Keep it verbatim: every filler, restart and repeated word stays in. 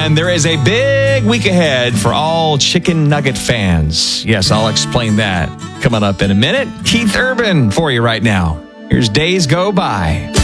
And there is a big week ahead for all chicken nugget fans. Yes, I'll explain that coming up in a minute. Keith Urban for you right now. Here's Days Go By.